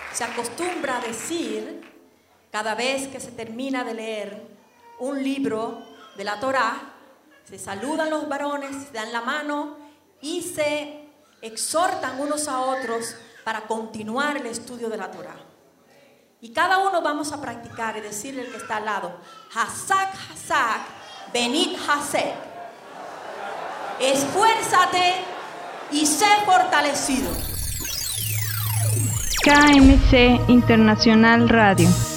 Se acostumbra a decir, cada vez que se termina de leer un libro de la Torá, se saludan los varones, se dan la mano y se exhortan unos a otros para continuar el estudio de la Torá. Y cada uno vamos a practicar y decirle al que está al lado, Hasak, Hasak, Benit Hasek. Esfuérzate y sé fortalecido. KMC Internacional Radio.